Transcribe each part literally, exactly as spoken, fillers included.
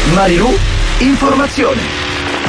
Marilù Informazione.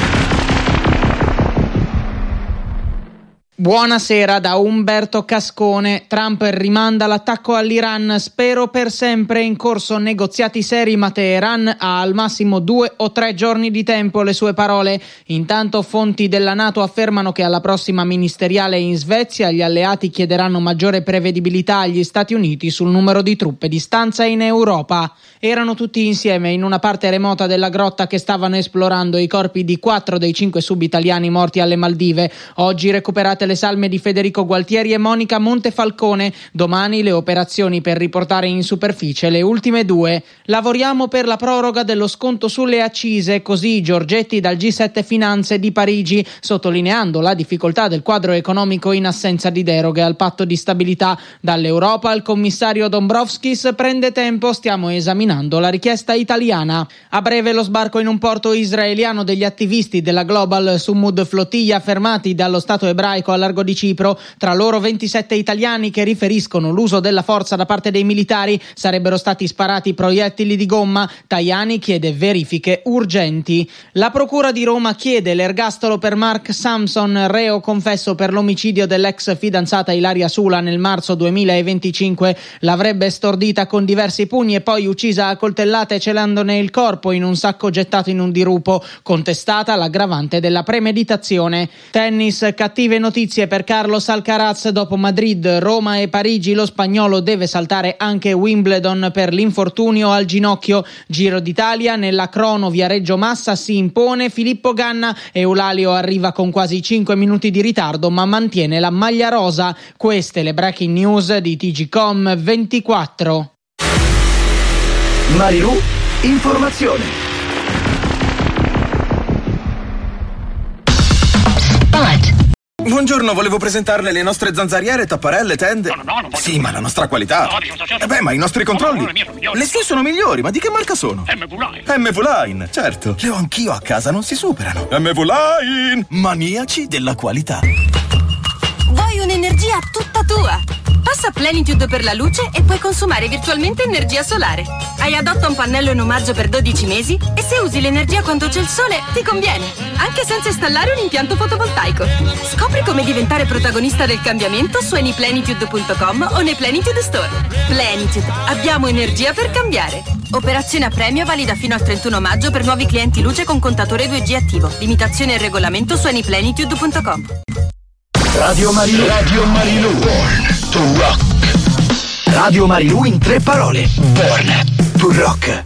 Buonasera da Umberto Cascone. Trump rimanda l'attacco all'Iran. Spero per sempre, in corso negoziati seri, ma Teheran ha al massimo due o tre giorni di tempo. Le sue parole. Intanto fonti della NATO affermano che alla prossima ministeriale in Svezia gli alleati chiederanno maggiore prevedibilità agli Stati Uniti sul numero di truppe di stanza in Europa. Erano tutti insieme in una parte remota della grotta che stavano esplorando i corpi di quattro dei cinque sub-italiani morti alle Maldive. Oggi recuperate le salme di Federico Gualtieri e Monica Montefalcone. Domani le operazioni per riportare in superficie le ultime due. Lavoriamo per la proroga dello sconto sulle accise, così Giorgetti dal G sette Finanze di Parigi, sottolineando la difficoltà del quadro economico in assenza di deroghe al patto di stabilità. Dall'Europa il commissario Dombrovskis: prende tempo, stiamo esaminando la richiesta italiana. A breve lo sbarco in un porto israeliano degli attivisti della Global Sumud Flotilla fermati dallo Stato ebraico al largo di Cipro, tra loro ventisette italiani che riferiscono l'uso della forza da parte dei militari. Sarebbero stati sparati proiettili di gomma. Tajani chiede verifiche urgenti. La procura di Roma chiede l'ergastolo per Mark Samson, reo confesso per l'omicidio dell'ex fidanzata Ilaria Sula nel marzo duemilaventicinque. L'avrebbe stordita con diversi pugni e poi uccisa a coltellate celandone il corpo in un sacco gettato in un dirupo. Contestata l'aggravante della premeditazione. Tennis, cattive notizie per Carlos Alcaraz. Dopo Madrid, Roma e Parigi lo spagnolo deve saltare anche Wimbledon per l'infortunio al ginocchio. Giro d'Italia, nella crono Viareggio Massa si impone Filippo Ganna. Eulalio arriva con quasi cinque minuti di ritardo ma mantiene la maglia rosa. Queste le breaking news di T G Com ventiquattro. Marilù Informazione. Buongiorno, volevo presentarle le nostre zanzariere, tapparelle, tende. No, no, no, non voglio. Sì, ma la nostra qualità. No, dico, Eh beh, ma i nostri controlli. No, no, le mie sono migliori. Le sue sono migliori, ma di che marca sono? M V Line. M V Line, certo. Le ho anch'io a casa, non si superano. M V Line, maniaci della qualità. Vuoi un'energia tutta tua? Passa Plenitude per la luce e puoi consumare virtualmente energia solare. Hai adotta un pannello in omaggio per dodici mesi e se usi l'energia quando c'è il sole ti conviene, anche senza installare un impianto fotovoltaico. Scopri come diventare protagonista del cambiamento su anyplenitude punto com o nei Plenitude Store. Plenitude, abbiamo energia per cambiare. Operazione a premio valida fino al trentuno maggio per nuovi clienti luce con contatore due G attivo. Limitazione e regolamento su anyplenitude punto com. Radio Marilù. Radio Marilù. Born to rock. Radio Marilù in tre parole. Born to rock.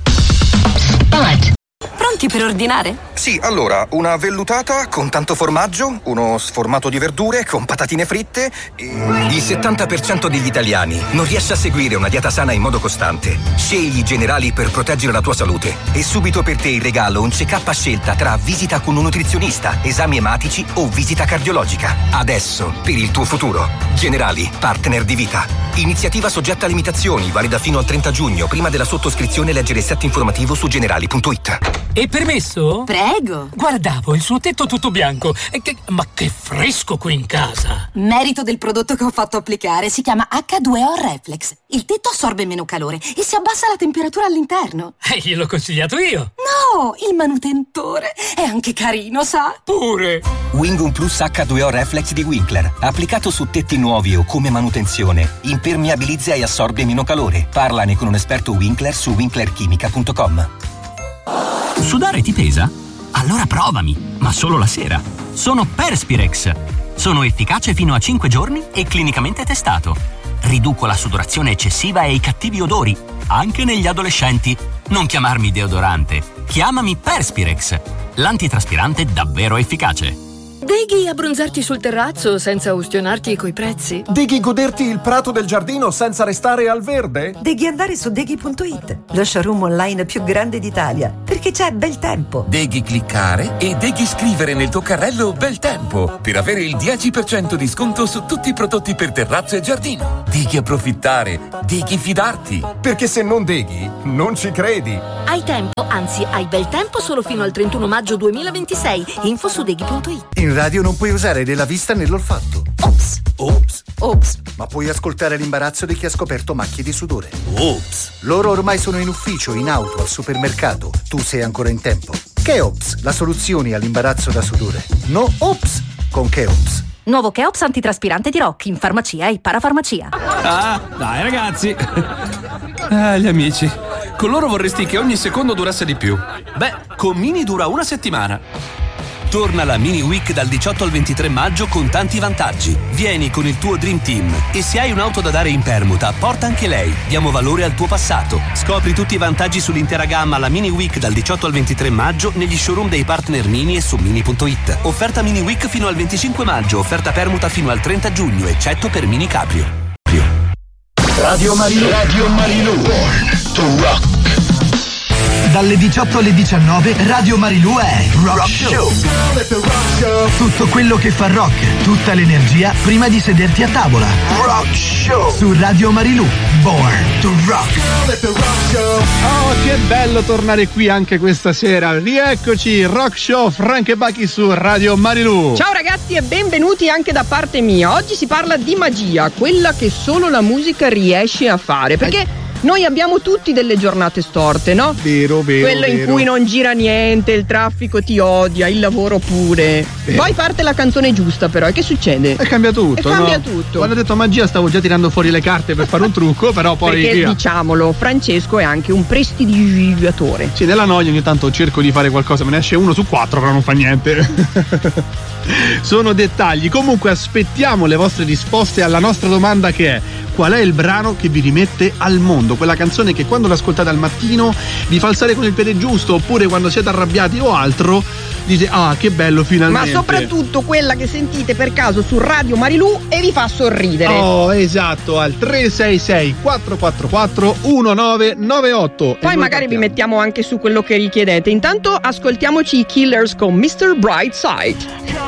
Spot. Pronti per ordinare? Sì, allora, una vellutata con tanto formaggio, uno sformato di verdure con patatine fritte e... Il settanta per cento degli italiani non riesce a seguire una dieta sana in modo costante. Scegli i Generali per proteggere la tua salute. E subito per te in regalo un check-up a scelta tra visita con un nutrizionista, esami ematici o visita cardiologica. Adesso, per il tuo futuro. Generali, partner di vita. Iniziativa soggetta a limitazioni, valida fino al trenta giugno. Prima della sottoscrizione leggere il set informativo su generali punto it. E permesso? Prego. Guardavo il suo tetto tutto bianco. E che, ma che fresco qui in casa! Merito del prodotto che ho fatto applicare, si chiama acca due o Reflex. Il tetto assorbe meno calore e si abbassa la temperatura all'interno. E gliel'ho consigliato io. No, il manutentore è anche carino, sa? Pure. Wingum Plus acca due o Reflex di Winkler. Applicato su tetti nuovi o come manutenzione, impermeabilizza e assorbe meno calore. Parlane con un esperto Winkler su winkler chimica punto com. Sudare ti pesa? Allora provami, ma solo la sera. Sono Perspirex. Sono efficace fino a cinque giorni e clinicamente testato. Riduco la sudorazione eccessiva e i cattivi odori, anche negli adolescenti. Non chiamarmi deodorante, chiamami Perspirex, l'antitraspirante davvero efficace. Deghi abbronzarti sul terrazzo senza ustionarti coi prezzi? Deghi goderti il prato del giardino senza restare al verde? Deghi andare su deghi punto it, lo showroom online più grande d'Italia, perché c'è bel tempo. Deghi cliccare e deghi scrivere nel tuo carrello bel tempo per avere il dieci per cento di sconto su tutti i prodotti per terrazzo e giardino. Deghi approfittare, deghi fidarti. Perché se non deghi, non ci credi. Hai tempo, anzi hai bel tempo solo fino al trentuno maggio duemilaventisei. Info su deghi punto it. In radio non puoi usare né la vista né l'olfatto. Ops. Ops. Ops. Ma puoi ascoltare l'imbarazzo di chi ha scoperto macchie di sudore. Ops. Loro ormai sono in ufficio, in auto, al supermercato. Tu sei ancora in tempo. Keops, la soluzione all'imbarazzo da sudore. No Ops con Keops. Nuovo Keops antitraspirante di Rock in farmacia e parafarmacia. Ah, dai ragazzi. Ah, gli amici. Con loro vorresti che ogni secondo durasse di più. Beh, con Mini dura una settimana. Torna la Mini Week dal diciotto al ventitré maggio con tanti vantaggi. Vieni con il tuo Dream Team e se hai un'auto da dare in permuta, porta anche lei. Diamo valore al tuo passato. Scopri tutti i vantaggi sull'intera gamma alla Mini Week dal diciotto al ventitré maggio negli showroom dei partner Mini e su mini punto it. Offerta Mini Week fino al venticinque maggio, offerta permuta fino al trenta giugno, eccetto per Mini Caprio. Radio Marilù. Radio Marilù. Born to rock. Dalle diciotto alle diciannove Radio Marilù è Rock, rock Show. Tutto quello che fa rock, tutta l'energia prima di sederti a tavola. Rock Show su Radio Marilù. Born to rock. Oh, che bello tornare qui anche questa sera. Rieccoci, Rock Show, Frank e Bucky su Radio Marilù. Ciao ragazzi e benvenuti anche da parte mia. Oggi si parla di magia, quella che solo la musica riesce a fare, perché noi abbiamo tutti delle giornate storte, no? Vero, vero. Quello vero. in cui non gira niente, il traffico ti odia, il lavoro pure. Vero. Poi parte la canzone giusta, però, e che succede? E cambia tutto. E cambia no? tutto. Quando ho detto magia stavo già tirando fuori le carte per fare un trucco, però poi. Perché via. diciamolo, Francesco è anche un prestidigitatore. Sì, nella noia ogni tanto cerco di fare qualcosa, me ne esce uno su quattro, però non fa niente. Sono dettagli. Comunque aspettiamo le vostre risposte alla nostra domanda che è: qual è il brano che vi rimette al mondo? Quella canzone che quando l'ascoltate al mattino vi fa alzare con il piede giusto, oppure quando siete arrabbiati o altro dite ah che bello finalmente. Ma soprattutto quella che sentite per caso su Radio Marilù e vi fa sorridere. Oh esatto, al tre sei sei quattro quattro quattro uno nove nove otto. Poi magari vi mettiamo anche su quello che richiedete. Intanto ascoltiamoci i Killers con mister Brightside.